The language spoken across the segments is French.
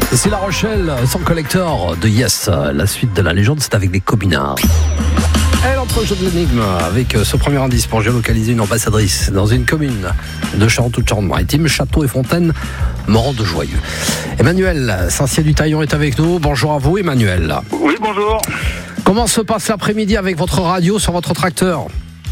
C'est La Rochelle, son collecteur de Yes. La suite de la légende, c'est avec des communards. Et l'entre-jeu de l'énigme avec ce premier indice pour géolocaliser une ambassadrice dans une commune de Charente-ou-de-Charente-Maritime, Château et Fontaine, Morand de Joyeux. Emmanuel Saint-Ciel-du-Taillon est avec nous. Bonjour à vous, Emmanuel. Oui, bonjour. Comment se passe l'après-midi avec votre radio sur votre tracteur ?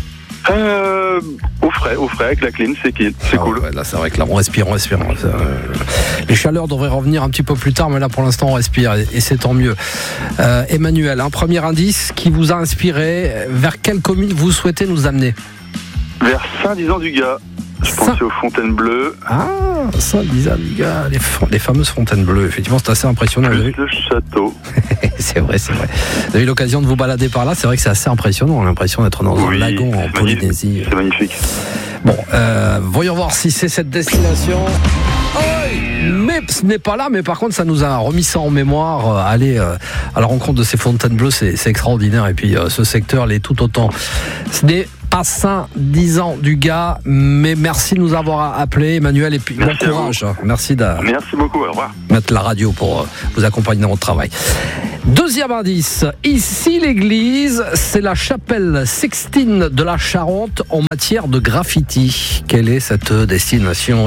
Au frais, avec la clim, c'est cool. Ouais, là, c'est vrai que là, on respire. Les chaleurs devraient revenir un petit peu plus tard, mais là, pour l'instant, on respire et c'est tant mieux. Emmanuel, un premier indice qui vous a inspiré. Vers quelle commune vous souhaitez nous amener ? Vers Saint-Dizan-du-Gard. Je pensais aux Fontaines Bleues. Ah, Saint-Dizan-du-Gard, les fameuses Fontaines Bleues. Effectivement, c'est assez impressionnant. Plus le château. C'est vrai. Vous avez eu l'occasion de vous balader par là. C'est vrai que c'est assez impressionnant. On a l'impression d'être dans un lagon en Polynésie. C'est magnifique. Bon, voyons voir si c'est cette destination. Mais ce n'est pas là, mais par contre ça nous a remis ça en mémoire. Aller à la rencontre de ces Fontaines Bleues, c'est extraordinaire. Et puis ce secteur l'est tout autant. Ce n'est pas Saint-Dizan-du-Gard, mais merci de nous avoir appelés, Emmanuel, et puis bon courage. Merci beaucoup, au revoir. Mettre la radio pour vous accompagner dans votre travail. Deuxième indice, ici l'église, c'est la chapelle Sixtine de la Charente en matière de graffiti. Quelle est cette destination ?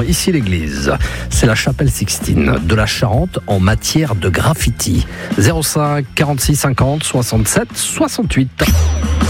Ici l'église, c'est la chapelle Sixtine de la Charente en matière de graffiti. 05 46 50 67 68.